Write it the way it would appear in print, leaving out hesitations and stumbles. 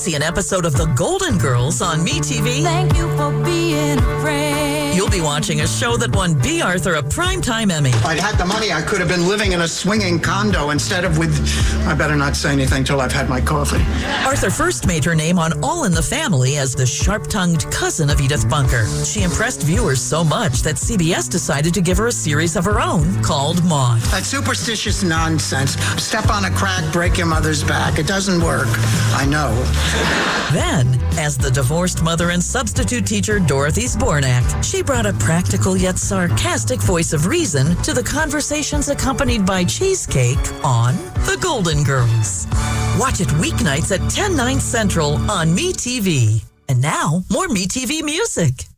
see an episode of The Golden Girls on MeTV. Thank you for being a friend. You'll be watching a show that won B. Arthur a Primetime Emmy. If I'd had the money, I could have been living in a swinging condo instead of with... I better not say anything till I've had my coffee. Arthur first made her name on All in the Family as the sharp-tongued cousin of Edith Bunker. She impressed viewers so much that CBS decided to give her a series of her own called Maude. That superstitious nonsense. Step on a crack, break your mother's back. It doesn't work. I know. Then, as the divorced mother and substitute teacher Dorothy Zbornak, she brought a practical yet sarcastic voice of reason to the conversations accompanied by cheesecake on The Golden Girls. Watch it weeknights at 10/9 Central on MeTV. And now, more MeTV music.